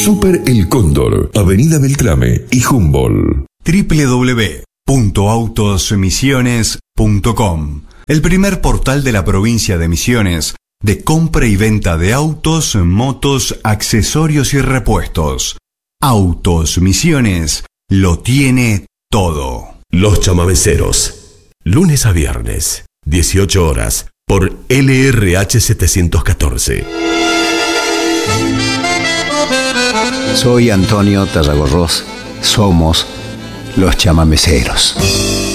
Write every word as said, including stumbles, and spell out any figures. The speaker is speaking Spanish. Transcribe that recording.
Super El Cóndor, Avenida Beltrame y Humboldt. doble u doble u doble u punto autos misiones punto com, el primer portal de la provincia de Misiones de compra y venta de autos, motos, accesorios y repuestos. Autos Misiones lo tiene todo. Los Chamameceros, lunes a viernes, dieciocho horas, por L R H setecientos catorce. Soy Antonio Tarragorros. Somos los Chamameceros.